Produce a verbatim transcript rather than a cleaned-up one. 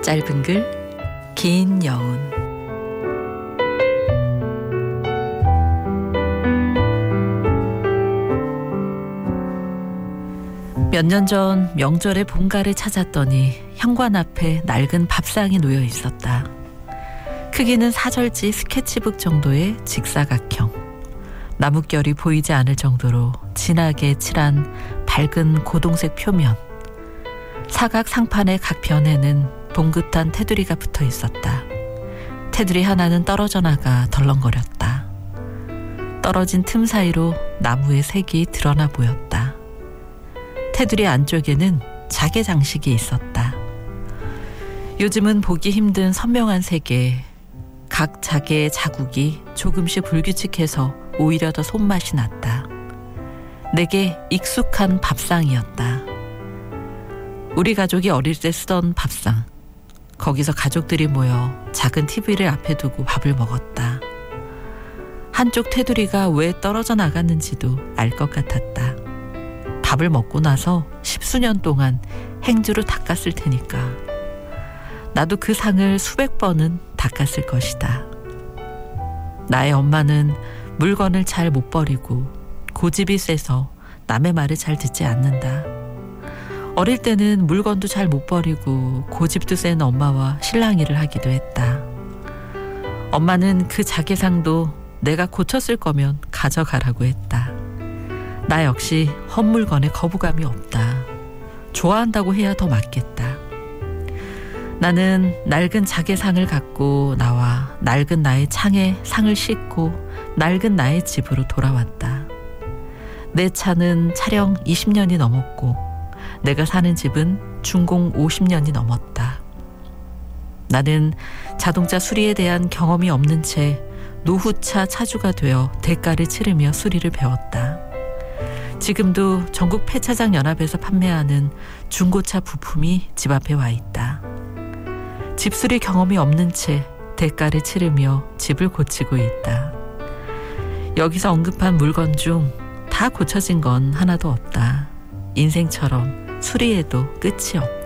짧은 글, 긴 여운. 몇 년 전 명절에 본가를 찾았더니 현관 앞에 낡은 밥상이 놓여 있었다. 크기는 사절지 스케치북 정도의 직사각형. 나뭇결이 보이지 않을 정도로 진하게 칠한 밝은 고동색 표면. 사각 상판의 각 변에는 봉긋한 테두리가 붙어 있었다. 테두리 하나는 떨어져 나가 덜렁거렸다. 떨어진 틈 사이로 나무의 색이 드러나 보였다. 테두리 안쪽에는 자개 장식이 있었다. 요즘은 보기 힘든 선명한 색에 각 자개의 자국이 조금씩 불규칙해서 오히려 더 손맛이 났다. 내게 익숙한 밥상이었다. 우리 가족이 어릴 때 쓰던 밥상. 거기서 가족들이 모여 작은 티비를 앞에 두고 밥을 먹었다. 한쪽 테두리가 왜 떨어져 나갔는지도 알 것 같았다. 밥을 먹고 나서 십수년 동안 행주로 닦았을 테니까. 나도 그 상을 수백 번은 닦았을 것이다. 나의 엄마는 물건을 잘 못 버리고 고집이 세서 남의 말을 잘 듣지 않는다. 어릴 때는 물건도 잘 못 버리고 고집도 센 엄마와 실랑이를 하기도 했다. 엄마는 그 자개상도 내가 고쳤을 거면 가져가라고 했다. 나 역시 헛물건에 거부감이 없다. 좋아한다고 해야 더 맞겠다. 나는 낡은 자개상을 갖고 나와 낡은 나의 창에 상을 싣고 낡은 나의 집으로 돌아왔다. 내 차는 차량 이십년이 넘었고 내가 사는 집은 준공 오십년이 넘었다. 나는 자동차 수리에 대한 경험이 없는 채 노후차 차주가 되어 대가를 치르며 수리를 배웠다. 지금도 전국 폐차장 연합에서 판매하는 중고차 부품이 집 앞에 와 있다. 집수리 경험이 없는 채 대가를 치르며 집을 고치고 있다. 여기서 언급한 물건 중 다 고쳐진 건 하나도 없다. 인생처럼 수리에도 끝이 없다.